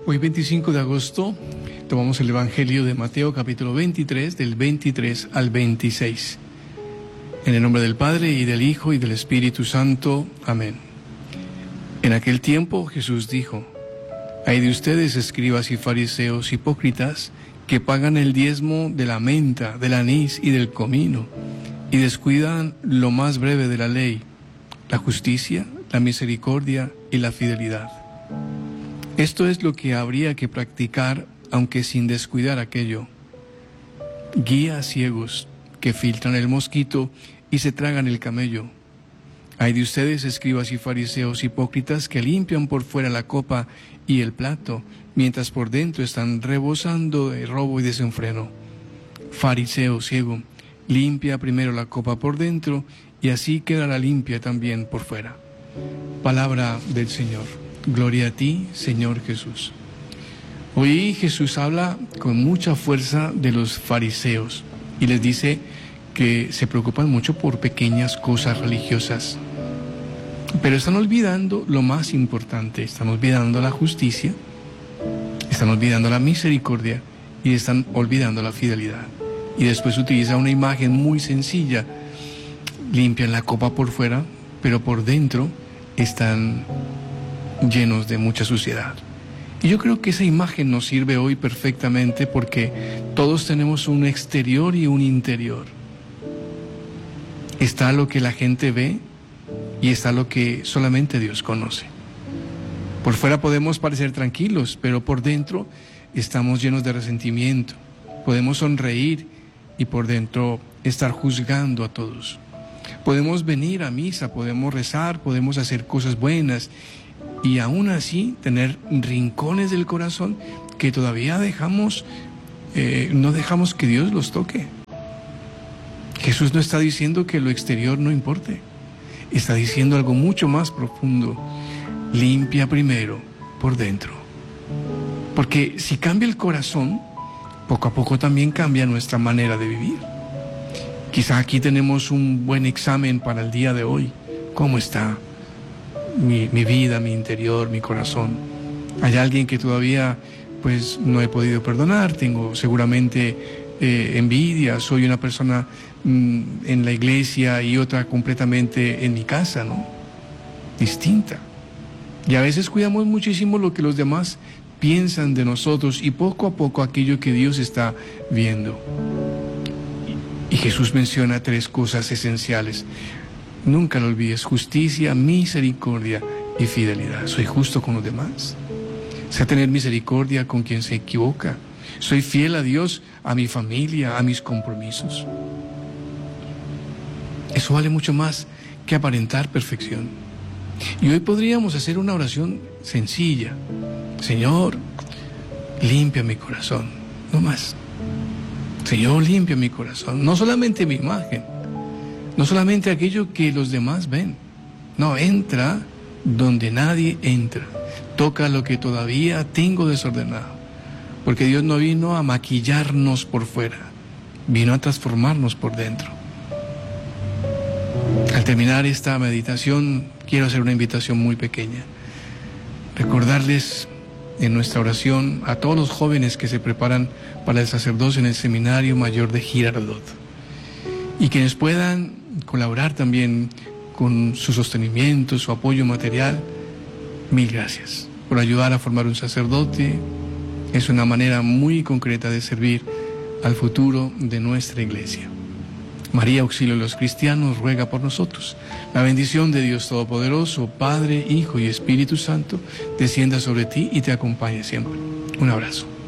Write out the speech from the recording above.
Hoy 25 de agosto tomamos el Evangelio de Mateo capítulo 23 del 23 al 26. En el nombre del Padre y del Hijo y del Espíritu Santo. Amén. En aquel tiempo Jesús dijo: Hay de ustedes, escribas y fariseos hipócritas, que pagan el diezmo de la menta, del anís y del comino, y descuidan lo más breve de la ley, la justicia, la misericordia y la fidelidad. Esto es lo que habría que practicar, aunque sin descuidar aquello. Guías ciegos que filtran el mosquito y se tragan el camello. Hay de ustedes, escribas y fariseos hipócritas, que limpian por fuera la copa y el plato, mientras por dentro están rebosando de robo y desenfreno. Fariseo ciego, limpia primero la copa por dentro, y así quedará limpia también por fuera. Palabra del Señor. Gloria a ti, Señor Jesús. Hoy Jesús habla con mucha fuerza de los fariseos y les dice que se preocupan mucho por pequeñas cosas religiosas, pero están olvidando lo más importante. Están olvidando la justicia, están olvidando la misericordia y están olvidando la fidelidad. Y después utiliza una imagen muy sencilla: limpian la copa por fuera, pero por dentro están llenos de mucha suciedad. Y yo creo que esa imagen nos sirve hoy perfectamente, porque todos tenemos un exterior y un interior. Está lo que la gente ve y está lo que solamente Dios conoce. Por fuera podemos parecer tranquilos, pero por dentro estamos llenos de resentimiento. Podemos sonreír y por dentro estar juzgando a todos. Podemos venir a misa, podemos rezar, podemos hacer cosas buenas y aún así tener rincones del corazón que todavía no dejamos que Dios los toque. Jesús no está diciendo que lo exterior no importe, está diciendo algo mucho más profundo: limpia primero por dentro. Porque si cambia el corazón, poco a poco también cambia nuestra manera de vivir. Quizá aquí tenemos un buen examen para el día de hoy. ¿Cómo está mi vida, mi interior, mi corazón? Hay alguien que todavía no he podido perdonar, tengo seguramente envidia, soy una persona en la iglesia y otra completamente en mi casa, ¿no? Distinta. Y a veces cuidamos muchísimo lo que los demás piensan de nosotros y poco a poco aquello que Dios está viendo. Y Jesús menciona 3 cosas esenciales. Nunca lo olvides: justicia, misericordia y fidelidad. Soy justo con los demás. Sé tener misericordia con quien se equivoca. Soy fiel a Dios, a mi familia, a mis compromisos. Eso vale mucho más que aparentar perfección. Y hoy podríamos hacer una oración sencilla: Señor, limpia mi corazón. No más. Señor, limpia mi corazón. No solamente mi imagen, no solamente aquello que los demás ven. No, entra donde nadie entra. Toca lo que todavía tengo desordenado. Porque Dios no vino a maquillarnos por fuera, vino a transformarnos por dentro. Al terminar esta meditación, quiero hacer una invitación muy pequeña. Recordarles en nuestra oración a todos los jóvenes que se preparan para el sacerdocio en el Seminario Mayor de Girardot, y quienes puedan colaborar también con su sostenimiento, su apoyo material. Mil gracias por ayudar a formar un sacerdote. Es una manera muy concreta de servir al futuro de nuestra iglesia. María, auxilio de los cristianos, ruega por nosotros. La bendición de Dios Todopoderoso, Padre, Hijo y Espíritu Santo, descienda sobre ti y te acompañe siempre. Un abrazo.